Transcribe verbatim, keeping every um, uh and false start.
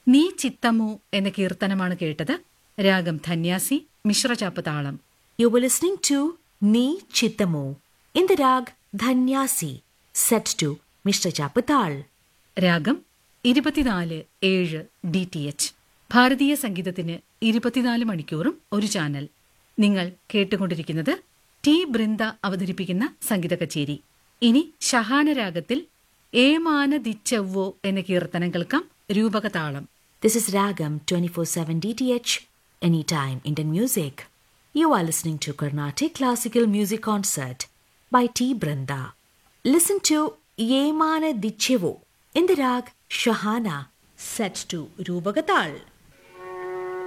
നീ ചിത്തമോ എന്ന കീർത്തനമാണ് കേട്ടത്. രാഗം ധന്യാസി, മിശ്രചാപ്പ് താളം. You were listening to Ni Chittamo in the rag Dhanyasi, set to Mishra Chapatal. രാഗം ഇരുപത്തിനാല് ഏഴ് ഡി ടി എച്ച്. ഭാരതീയ സംഗീതത്തിന് ഇരുപത്തിനാല് മണിക്കൂറും ഒരു ചാനൽ. നിങ്ങൾ കേട്ടുകൊണ്ടിരിക്കുന്നത് ടി ബൃന്ദ അവതരിപ്പിക്കുന്ന സംഗീത കച്ചേരി. ഇനി ഷഹാന രാഗത്തിൽ ഏമാന ദിച്ചവ്വോ എന്ന കീർത്തനം കേൾക്കാം. രൂപകതാളം. This is Ragam twenty-four seven D T H, anytime Indian music. You are listening to Carnatic Classical Music Concert by T. Brinda. Listen to Yemana Dichevo in the rag Shahana, set to Rubagatal.